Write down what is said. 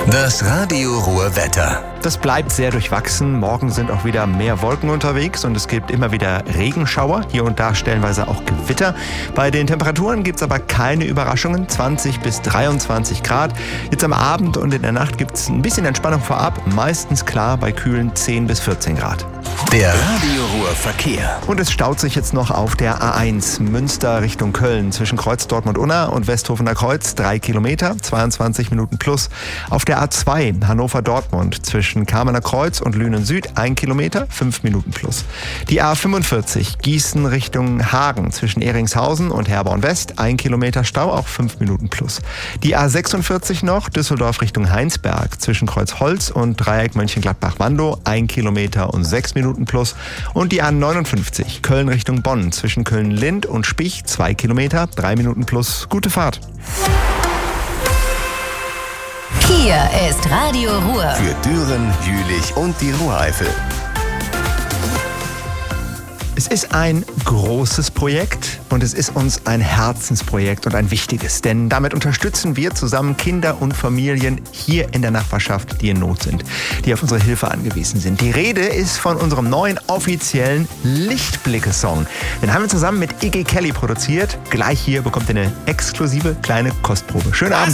Das Radio Ruhr-Wetter. Das bleibt sehr durchwachsen. Morgen sind auch wieder mehr Wolken unterwegs und es gibt immer wieder Regenschauer. Hier und da stellenweise auch Gewitter. Bei den Temperaturen gibt es aber keine Überraschungen. 20 bis 23 Grad. Jetzt am Abend und in der Nacht gibt es ein bisschen Entspannung vorab. Meistens klar bei kühlen 10 bis 14 Grad. Der Radio Ruhr-Verkehr. Und es staut sich jetzt noch auf der A1 Münster Richtung Köln zwischen Kreuz Dortmund-Unna und Westhofener Kreuz 3 Kilometer, 22 Minuten plus. Auf der A2 Hannover-Dortmund zwischen Kamener Kreuz und Lünen Süd 1 Kilometer, 5 Minuten plus. Die A45 Gießen Richtung Hagen zwischen Ehringshausen und Herborn West 1 Kilometer Stau, auch 5 Minuten plus. Die A46 noch Düsseldorf Richtung Heinsberg zwischen Kreuzholz und Dreieck Mönchengladbach-Wandow 1 Kilometer und 6 Minuten plus. Und die A59 Köln Richtung Bonn zwischen Köln-Lind und Spich 2 Kilometer, 3 Minuten plus. Gute Fahrt. Hier ist Radio Ruhr. Für Düren, Jülich und die Ruhreifel. Es ist ein großes Projekt und es ist uns ein Herzensprojekt und ein wichtiges. Denn damit unterstützen wir zusammen Kinder und Familien hier in der Nachbarschaft, die in Not sind, die auf unsere Hilfe angewiesen sind. Die Rede ist von unserem neuen offiziellen Lichtblicke-Song. Den haben wir zusammen mit Iggy Kelly produziert. Gleich hier bekommt ihr eine exklusive kleine Kostprobe. Schönen Abend.